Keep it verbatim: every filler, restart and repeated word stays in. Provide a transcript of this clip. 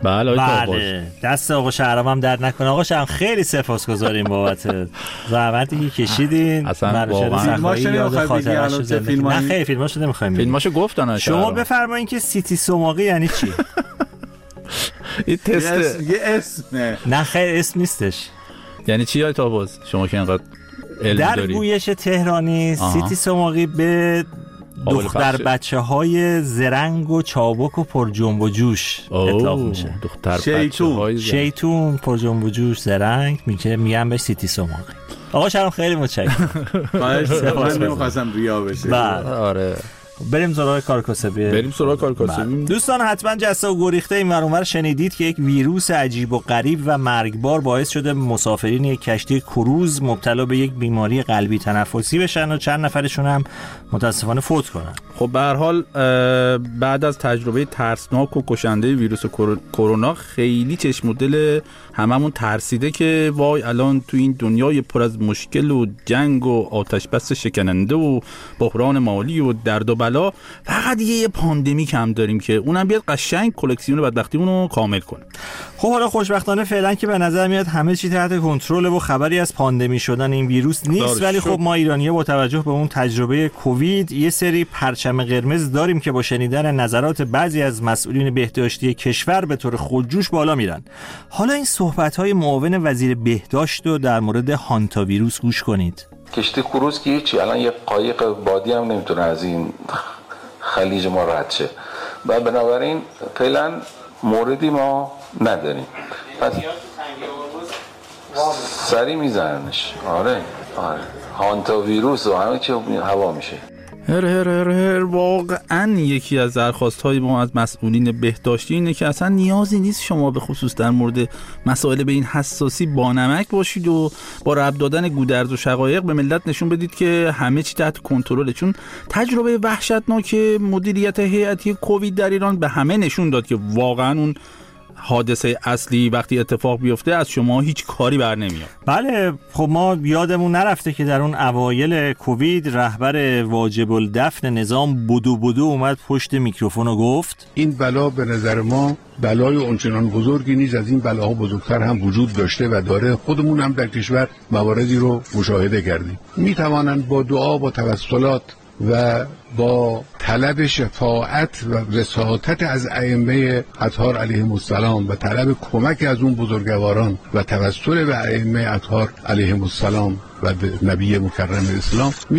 بله بله دست آقا شهرام هم درد نکنه. آقا شهرام خیلی سپاسگزاریم بابت زحمتی که کشیدین. اصلا واقعا فیلماشو نمیخواید بگید. نه خیلی فیلماشو نمیخوایم. فیلماشو گفتن. شما بفرمایید که سیتی سوماقی یعنی چی؟ این تست یه اسمه. نه خیر اسم نیستش. یعنی چی آیت آباز؟ شما که اینقدر علم در دارید. گویش تهرانی آها. سیتی سوماقی به دختر بچه های زرنگ و چابک و پر جنب و جوش اطلاق میشه. دختر شیطون شیطون پر جنب و جوش زرنگ میگه میگن به سیتی سوماقی. آقا شهرام خیلی متشکرم. من نمیخواستم ریا بشه. آره بریم سراغ کارکاسبی. بریم سراغ کارکاسبی. دوستان حتما جسته و گریخته این ور اونور شنیدید که یک ویروس عجیب و غریب و مرگبار باعث شده مسافرین یک کشتی کروز مبتلا به یک بیماری قلبی تنفسی بشن و چند نفرشون هم متاسفانه فوت کنن. خب به هر حال بعد از تجربه ترسناک و کشنده ویروس کرونا خیلی چشم و دل هممون ترسیده که وای الان تو این دنیای پر از مشکل و جنگ و آتش بس شکننده و بحران مالی و درد و بلا فقط یه پاندمی کم داریم که اونم بیاد قشنگ کلکسیون بدبختیمون رو کامل کنه. خب حالا خوشبختانه فعلا که به نظر میاد همه چی تحت کنترل و خبری از پاندمی شدن این ویروس نیست، ولی خب ما ایرانی‌ها با توجه به اون تجربه کووید یه سری پرچم قرمز داریم که با شنیدن نظرات بعضی از مسئولین بهداشتی کشور به طور خودجوش بالا میرن. حالا این صحبت‌های معاون وزیر بهداشت رو در مورد هانتا ویروس گوش کنید. کشتی کروز که هیچی، الان یه قایق بادی هم نمیتونه از این خلیج ما رد شه و بنابراین فعلا موردی ما نداریم. پس سری میزننش. آره آره هانتا ویروس و همه چی هوا میشه. هر هر هر هر واقعا یکی از درخواست‌های ما از مسئولین بهداشتی اینه که اصلا نیازی نیست شما به خصوص در مورد مسائل به این حساسی بانمک باشید و با ربط دادن گودرز و شقایق به ملت نشون بدید که همه چی تحت کنترله، چون تجربه وحشتناک مدیریت هیئتی کووید در ایران به همه نشون داد که واقعا اون حادثه اصلی وقتی اتفاق بیفته از شما هیچ کاری بر نمیاد. بله خب ما یادمون نرفته که در اون اوایل کووید رهبر واجب الدفن نظام بدو بدو اومد پشت میکروفون و گفت این بلا به نظر ما بلای اونچنان بزرگی نیست، از این بلاها بزرگتر هم وجود داشته و داره. خودمون هم در کشور مواردی رو مشاهده کردیم. میتوانند با دعا، با توسلات و با طلب شفاعت و رسالت از ائمه اطهار علیهم السلام و طلب کمک از اون بزرگواران و توسل به ائمه اطهار علیهم السلام و به نبی مکرم اسلام